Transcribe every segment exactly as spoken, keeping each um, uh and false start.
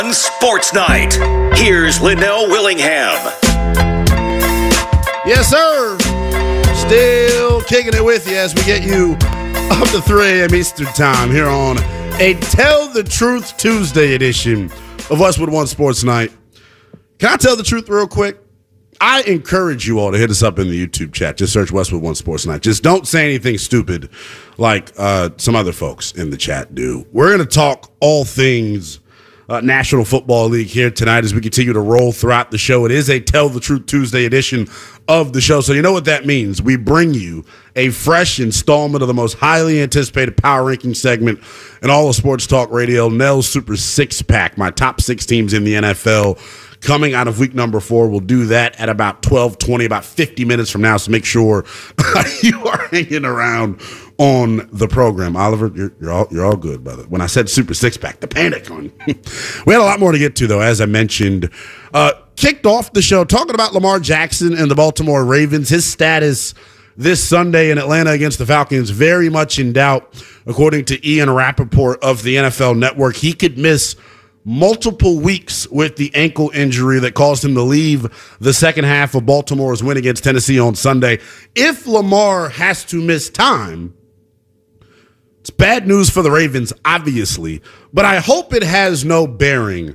Sports Night. Here's Linnell Willingham. Yes, sir. Still kicking it with you as we get you up to three a.m. Eastern Time here on a Tell the Truth Tuesday edition of Westwood One Sports Night. Can I tell the truth real quick? I encourage you all to hit us up in the YouTube chat. Just search Westwood One Sports Night. Just don't say anything stupid like uh, some other folks in the chat do. We're going to talk all things uh, National Football League here tonight as we continue to roll throughout the show. It is a Tell the Truth Tuesday edition of the show. So you know what that means. We bring you a fresh installment of the most highly anticipated power ranking segment in all of sports talk radio, Nell's Super Six Pack, my top six teams in the N F L. Coming out of week number four, we'll do that at about twelve twenty, about fifty minutes from now, so make sure you are hanging around on the program. Oliver, you're, you're, all, you're all good, brother. When I said Super Six-Pack, the panic on you. We had a lot more to get to, though, as I mentioned. Uh, kicked off the show talking about Lamar Jackson and the Baltimore Ravens. His status this Sunday in Atlanta against the Falcons very much in doubt, according to Ian Rappaport of the N F L Network. He could miss multiple weeks with the ankle injury that caused him to leave the second half of Baltimore's win against Tennessee on Sunday. If Lamar has to miss time, it's bad news for the Ravens, obviously, but I hope it has no bearing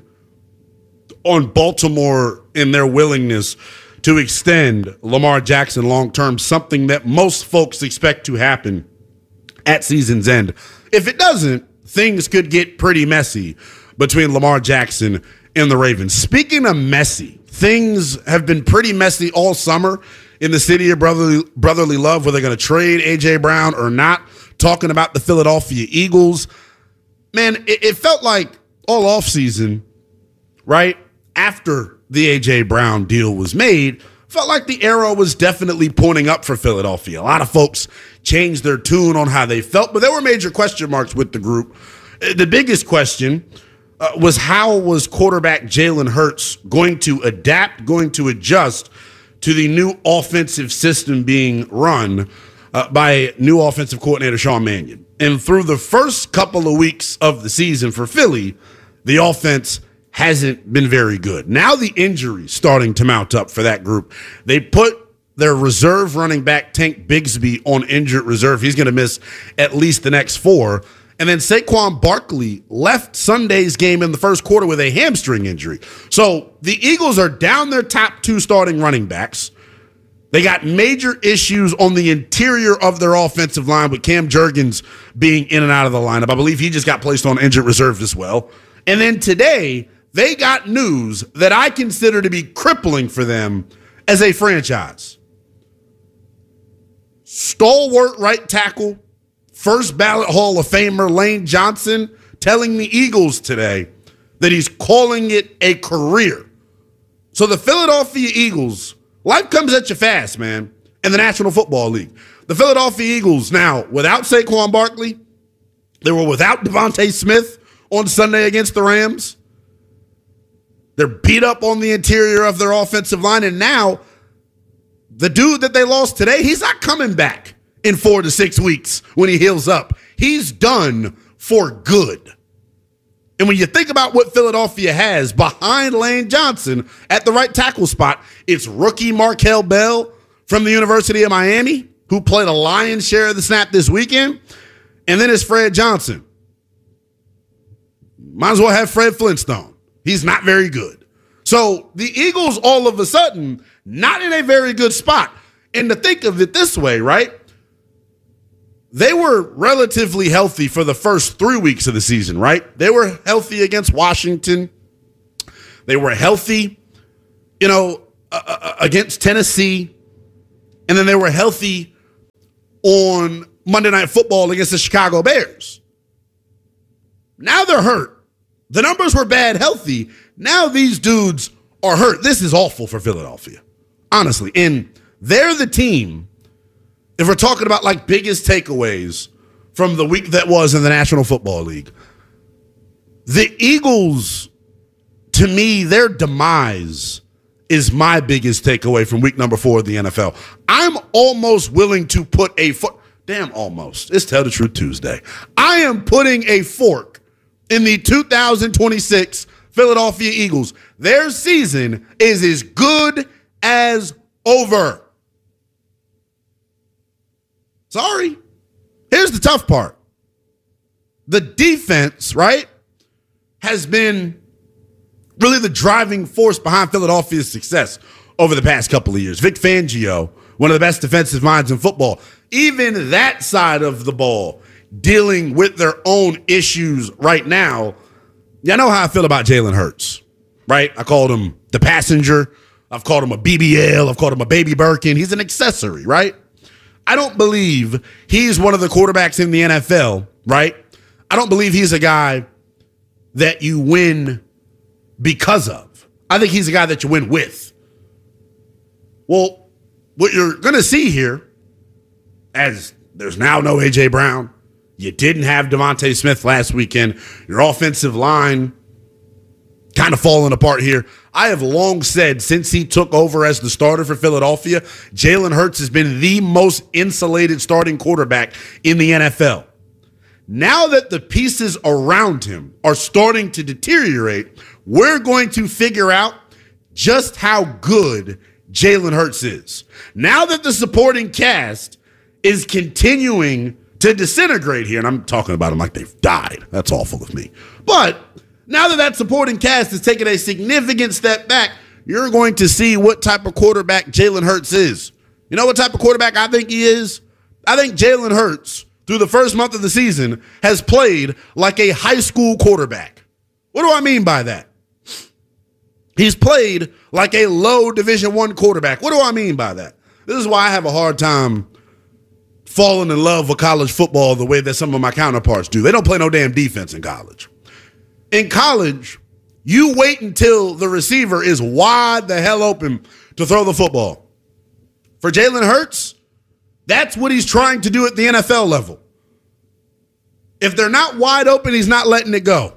on Baltimore in their willingness to extend Lamar Jackson long-term, something that most folks expect to happen at season's end. If it doesn't, things could get pretty messy between Lamar Jackson and the Ravens. Speaking of messy, things have been pretty messy all summer in the city of brotherly, brotherly love, whether they're going to trade A J. Brown or not. Talking about the Philadelphia Eagles. Man, it, it felt like all offseason, right, after the A J. Brown deal was made, felt like the arrow was definitely pointing up for Philadelphia. A lot of folks changed their tune on how they felt, but there were major question marks with the group. The biggest question Uh, was how was quarterback Jalen Hurts going to adapt, going to adjust to the new offensive system being run uh, by new offensive coordinator Sean Mannion. And through the first couple of weeks of the season for Philly, the offense hasn't been very good. Now the injuries starting to mount up for that group. They put their reserve running back Tank Bigsby on injured reserve. He's going to miss at least the next four. And then Saquon Barkley left Sunday's game in the first quarter with a hamstring injury. So the Eagles are down their top two starting running backs. They got major issues on the interior of their offensive line with Cam Jurgens being in and out of the lineup. I believe he just got placed on injured reserve as well. And then today, they got news that I consider to be crippling for them as a franchise. Stalwart right tackle, first ballot Hall of Famer Lane Johnson telling the Eagles today that he's calling it a career. So the Philadelphia Eagles, life comes at you fast, man, in the National Football League. The Philadelphia Eagles now, without Saquon Barkley, they were without Devontae Smith on Sunday against the Rams. They're beat up on the interior of their offensive line, and now the dude that they lost today, he's not coming back in four to six weeks when he heals up. He's done for good. And when you think about what Philadelphia has behind Lane Johnson at the right tackle spot, it's rookie Markel Bell from the University of Miami, who played a lion's share of the snap this weekend, and then it's Fred Johnson. Might as well have Fred Flintstone. He's not very good. So the Eagles all of a sudden, not in a very good spot. And to think of it this way, right? They were relatively healthy for the first three weeks of the season, right? They were healthy against Washington. They were healthy, you know, uh, against Tennessee. And then they were healthy on Monday Night Football against the Chicago Bears. Now they're hurt. The numbers were bad healthy. Now these dudes are hurt. This is awful for Philadelphia, honestly. And they're the team, if we're talking about like biggest takeaways from the week that was in the National Football League, the Eagles, to me, their demise is my biggest takeaway from week number four of the N F L. I'm almost willing to put a foot, damn almost, it's Tell the Truth Tuesday. I am putting a fork in the two thousand twenty-six Philadelphia Eagles, their season is as good as over. Sorry. Here's the tough part. The defense, right, has been really the driving force behind Philadelphia's success over the past couple of years. Vic Fangio, one of the best defensive minds in football. Even that side of the ball dealing with their own issues right now. Y'all know how I feel about Jalen Hurts, right? I called him the passenger. I've called him a B B L. I've called him a baby Birkin. He's an accessory, right? I don't believe he's one of the quarterbacks in the N F L, right? I don't believe he's a guy that you win because of. I think he's a guy that you win with. Well, what you're going to see here, as there's now no A J Brown, you didn't have Devontae Smith last weekend, your offensive line kind of falling apart here. I have long said since he took over as the starter for Philadelphia, Jalen Hurts has been the most insulated starting quarterback in the N F L. Now that the pieces around him are starting to deteriorate, we're going to figure out just how good Jalen Hurts is. Now that the supporting cast is continuing to disintegrate here, and I'm talking about them like they've died. That's awful of me. But now that that supporting cast has taken a significant step back, you're going to see what type of quarterback Jalen Hurts is. You know what type of quarterback I think he is? I think Jalen Hurts, through the first month of the season, has played like a high school quarterback. What do I mean by that? He's played like a low Division One quarterback. What do I mean by that? This is why I have a hard time falling in love with college football the way that some of my counterparts do. They don't play no damn defense in college. In college, you wait until the receiver is wide the hell open to throw the football. For Jalen Hurts, that's what he's trying to do at the N F L level. If they're not wide open, he's not letting it go.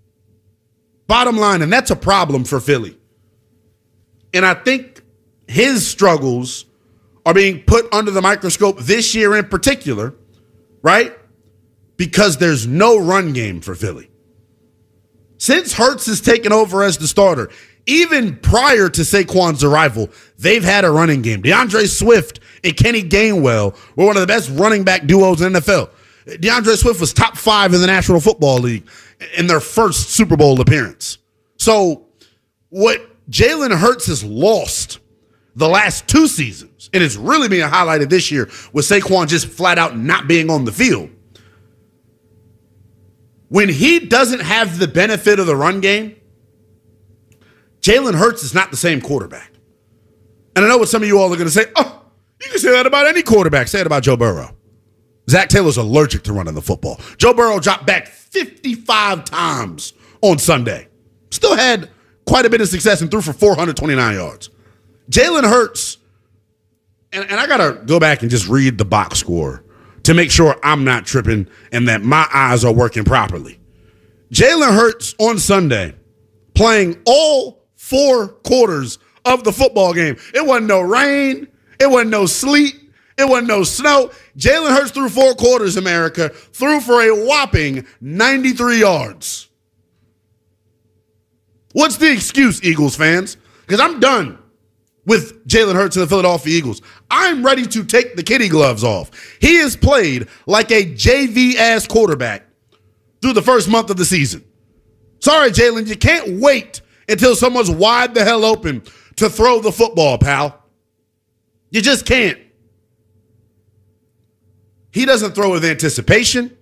Bottom line, and that's a problem for Philly. And I think his struggles are being put under the microscope this year in particular, right? Because there's no run game for Philly. Since Hurts has taken over as the starter, even prior to Saquon's arrival, they've had a running game. DeAndre Swift and Kenny Gainwell were one of the best running back duos in the N F L. DeAndre Swift was top five in the National Football League in their first Super Bowl appearance. So what Jalen Hurts has lost the last two seasons, and it's really being highlighted this year with Saquon just flat out not being on the field. When he doesn't have the benefit of the run game, Jalen Hurts is not the same quarterback. And I know what some of you all are going to say, oh, you can say that about any quarterback. Say it about Joe Burrow. Zach Taylor's allergic to running the football. Joe Burrow dropped back fifty-five times on Sunday. Still had quite a bit of success and threw for four hundred twenty-nine yards. Jalen Hurts, and, and I got to go back and just read the box score to make sure I'm not tripping and that my eyes are working properly. Jalen Hurts on Sunday playing all four quarters of the football game. It wasn't no rain. It wasn't no sleet. It wasn't no snow. Jalen Hurts threw four quarters, America, threw for a whopping ninety-three yards. What's the excuse, Eagles fans? Because I'm done with Jalen Hurts and the Philadelphia Eagles. I'm ready to take the kitty gloves off. He has played like a J V-ass quarterback through the first month of the season. Sorry, Jalen, you can't wait until someone's wide the hell open to throw the football, pal. You just can't. He doesn't throw with anticipation.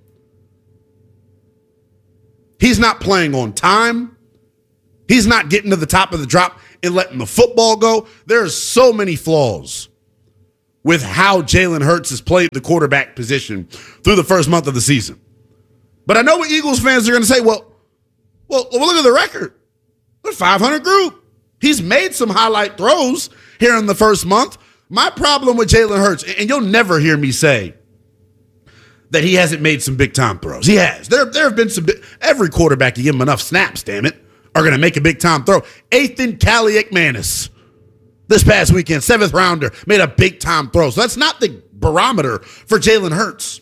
He's not playing on time. He's not getting to the top of the drop and letting the football go. There are so many flaws with how Jalen Hurts has played the quarterback position through the first month of the season. But I know what Eagles fans are going to say, well, well, well, look at the record. They're five hundred group. He's made some highlight throws here in the first month. My problem with Jalen Hurts, and you'll never hear me say that he hasn't made some big-time throws. He has. There, there have been some big, every quarterback, you give him enough snaps, damn it, are going to make a big-time throw. Ethan Kaliakmanis this past weekend, seventh rounder, made a big-time throw. So that's not the barometer for Jalen Hurts.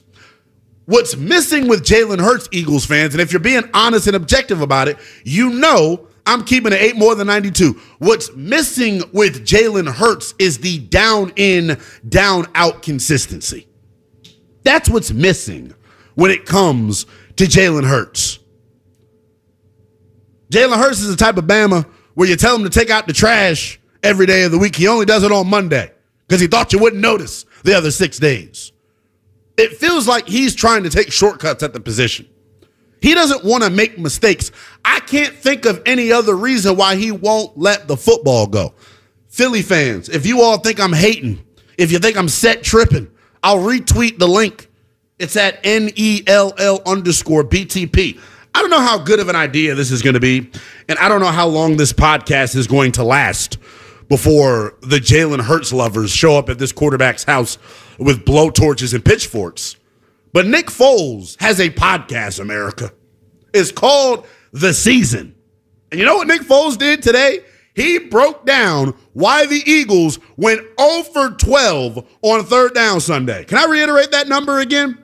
What's missing with Jalen Hurts, Eagles fans, and if you're being honest and objective about it, you know I'm keeping it eight more than ninety-two. What's missing with Jalen Hurts is the down in, down out consistency. That's what's missing when it comes to Jalen Hurts. Jalen Hurts is the type of Bama where you tell him to take out the trash every day of the week. He only does it on Monday because he thought you wouldn't notice the other six days. It feels like he's trying to take shortcuts at the position. He doesn't want to make mistakes. I can't think of any other reason why he won't let the football go. Philly fans, if you all think I'm hating, if you think I'm set tripping, I'll retweet the link. It's at N E L L underscore B T P. I don't know how good of an idea this is going to be, and I don't know how long this podcast is going to last before the Jalen Hurts lovers show up at this quarterback's house with blowtorches and pitchforks. But Nick Foles has a podcast, America. It's called The Season. And you know what Nick Foles did today? He broke down why the Eagles went oh for twelve on third down Sunday. Can I reiterate that number again?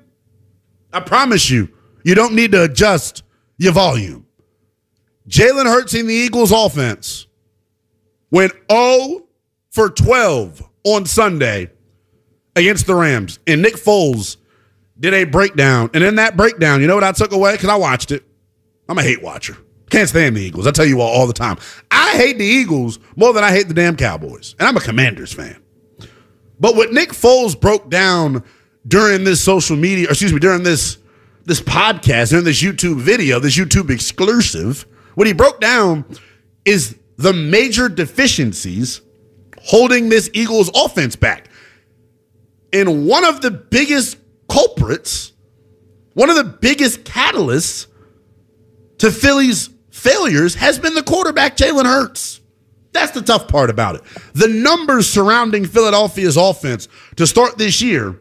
I promise you, you don't need to adjust your volume. Jalen Hurts in the Eagles offense went oh for twelve on Sunday against the Rams. And Nick Foles did a breakdown. And in that breakdown, you know what I took away? Because I watched it. I'm a hate watcher. Can't stand the Eagles. I tell you all all the time. I hate the Eagles more than I hate the damn Cowboys. And I'm a Commanders fan. But what Nick Foles broke down during this social media, or excuse me, during this, this podcast, during this YouTube video, this YouTube exclusive, what he broke down is the major deficiencies holding this Eagles offense back. And one of the biggest culprits, one of the biggest catalysts to Philly's failures has been the quarterback, Jalen Hurts. That's the tough part about it. The numbers surrounding Philadelphia's offense to start this year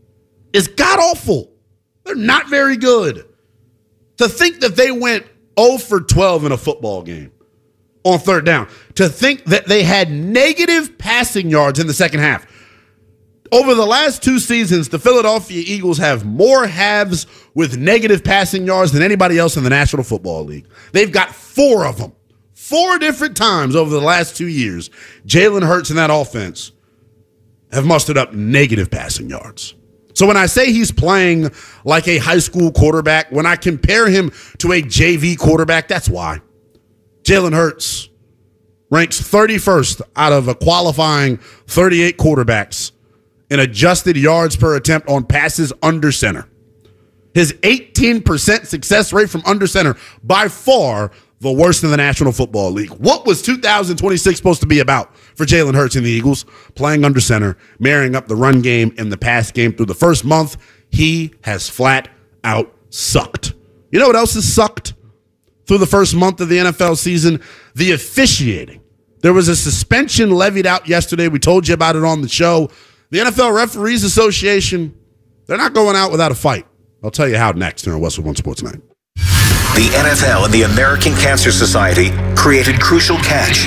is god-awful. They're not very good. To think that they went oh for twelve in a football game on third down, to think that they had negative passing yards in the second half. Over the last two seasons, the Philadelphia Eagles have more halves with negative passing yards than anybody else in the National Football League. They've got four of them. Four different times over the last two years, Jalen Hurts and that offense have mustered up negative passing yards. So when I say he's playing like a high school quarterback, when I compare him to a J V quarterback, that's why. Jalen Hurts ranks thirty-first out of a qualifying thirty-eight quarterbacks in adjusted yards per attempt on passes under center. His eighteen percent success rate from under center, by far the worst in the National Football League. What was two thousand twenty-six supposed to be about for Jalen Hurts and the Eagles? Playing under center, marrying up the run game and the pass game. Through the first month, he has flat out sucked. You know what else has sucked through the first month of the N F L season? The officiating. There was a suspension levied out yesterday. We told you about it on the show. The N F L Referees Association, they're not going out without a fight. I'll tell you how next here on Westwood One Sports Night. The N F L and the American Cancer Society created Crucial Catch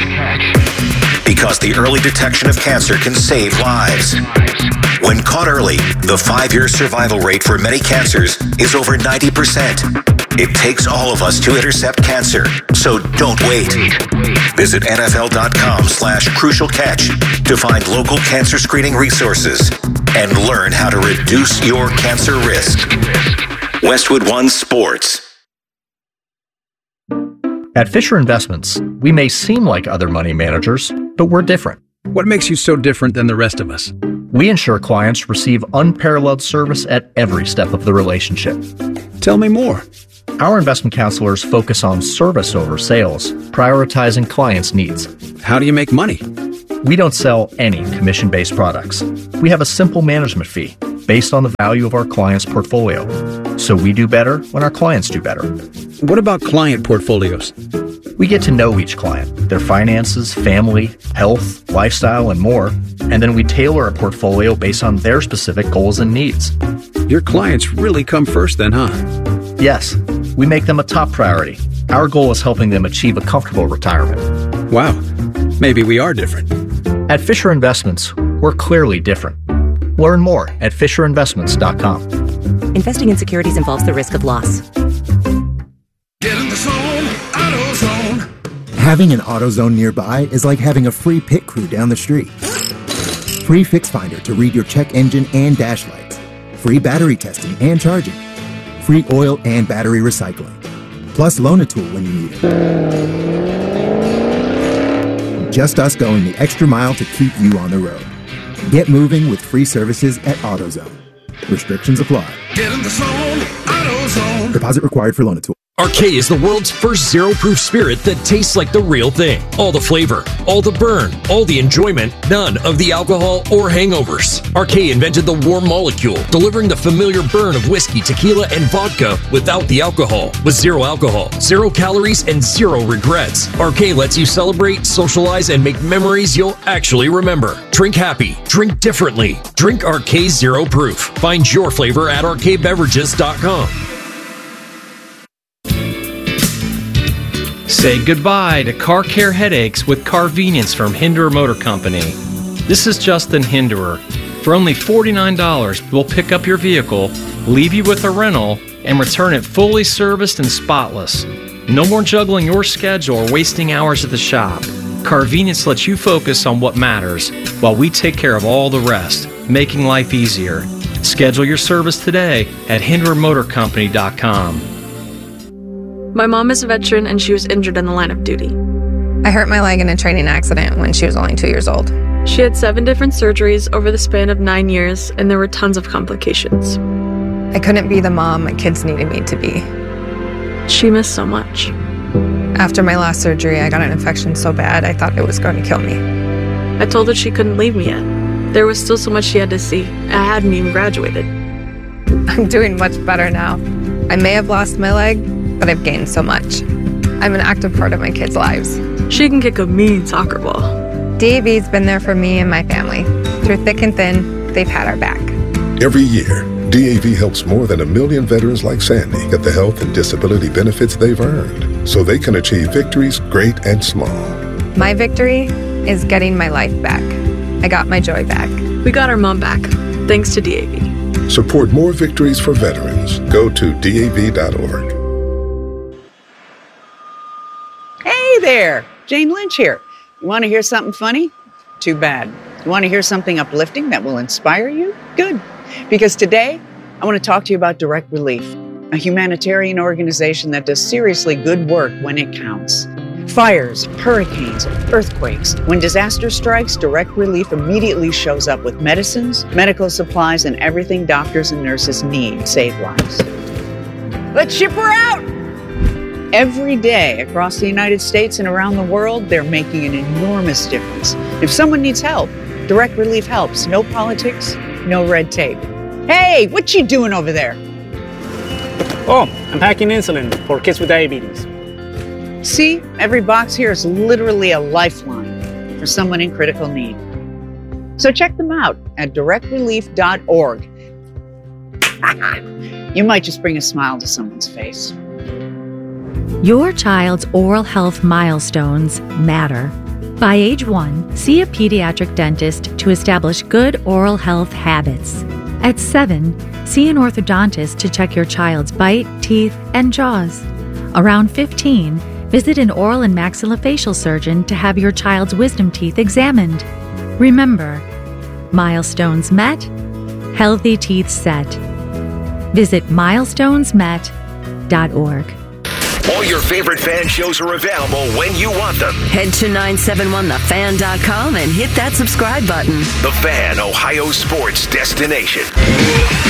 because the early detection of cancer can save lives. When caught early, the five-year survival rate for many cancers is over ninety percent. It takes all of us to intercept cancer, so don't wait. Visit nfl.com slash crucial catch to find local cancer screening resources and learn how to reduce your cancer risk. Westwood One Sports. At Fisher Investments, we may seem like other money managers, but we're different. What makes you so different than the rest of us? We ensure clients receive unparalleled service at every step of the relationship. Tell me more. Our investment counselors focus on service over sales, prioritizing clients' needs. How do you make money? We don't sell any commission-based products. We have a simple management fee based on the value of our client's portfolio. So we do better when our clients do better. What about client portfolios? We get to know each client, their finances, family, health, lifestyle, and more, and then we tailor a portfolio based on their specific goals and needs. Your clients really come first then, huh? Yes, we make them a top priority. Our goal is helping them achieve a comfortable retirement. Wow, maybe we are different. At Fisher Investments, we're clearly different. Learn more at fisher investments dot com. Investing in securities involves the risk of loss. Get in the zone, AutoZone. Having an AutoZone nearby is like having a free pit crew down the street. Free Fix Finder to read your check engine and dash lights. Free battery testing and charging. Free oil and battery recycling. Plus Loan-A-Tool when you need it. Just us going the extra mile to keep you on the road. Get moving with free services at AutoZone. Restrictions apply. Get in the zone, AutoZone. Deposit required for Loan-A-Tool. Arcade is the world's first zero-proof spirit that tastes like the real thing. All the flavor, all the burn, all the enjoyment, none of the alcohol or hangovers. Arcade invented the warm molecule, delivering the familiar burn of whiskey, tequila, and vodka without the alcohol. With zero alcohol, zero calories, and zero regrets. Arcade lets you celebrate, socialize, and make memories you'll actually remember. Drink happy. Drink differently. Drink Arcade Zero Proof. Find your flavor at arcade beverages dot com. Say goodbye to car care headaches with Carvenience from Hinderer Motor Company. This is Justin Hinderer. For only forty-nine dollars, we'll pick up your vehicle, leave you with a rental, and return it fully serviced and spotless. No more juggling your schedule or wasting hours at the shop. Carvenience lets you focus on what matters, while we take care of all the rest, making life easier. Schedule your service today at hinderer motor company dot com. My mom is a veteran and she was injured in the line of duty. I hurt my leg in a training accident when she was only two years old. She had seven different surgeries over the span of nine years, and there were tons of complications. I couldn't be the mom my kids needed me to be. She missed so much. After my last surgery, I got an infection so bad I thought it was going to kill me. I told her she couldn't leave me yet. There was still so much she had to see. I hadn't even graduated. I'm doing much better now. I may have lost my leg, but I've gained so much. I'm an active part of my kids' lives. She can kick a mean soccer ball. D A V's been there for me and my family. Through thick and thin, they've had our back. Every year, D A V helps more than a million veterans like Sandy get the health and disability benefits they've earned, so they can achieve victories great and small. My victory is getting my life back. I got my joy back. We got our mom back, thanks to D A V. Support more victories for veterans. Go to D A V dot org. Hey there, Jane Lynch here. You want to hear something funny? Too bad. You want to hear something uplifting that will inspire you? Good. Because today, I want to talk to you about Direct Relief, a humanitarian organization that does seriously good work when it counts. Fires, hurricanes, earthquakes. When disaster strikes, Direct Relief immediately shows up with medicines, medical supplies, and everything doctors and nurses need to save lives. Let's ship her out! Every day across the United States and around the world, they're making an enormous difference. If someone needs help, Direct Relief helps. No politics, no red tape. Hey, what you doing over there? Oh, I'm packing insulin for kids with diabetes. See, every box here is literally a lifeline for someone in critical need. So check them out at direct relief dot org. You might just bring a smile to someone's face. Your child's oral health milestones matter. By age one, see a pediatric dentist to establish good oral health habits. At seven, see an orthodontist to check your child's bite, teeth, and jaws. Around fifteen, visit an oral and maxillofacial surgeon to have your child's wisdom teeth examined. Remember, milestones met, healthy teeth set. Visit milestones met dot org. All your favorite fan shows are available when you want them. Head to nine seven one the fan dot com and hit that subscribe button. The Fan, Ohio sports destination.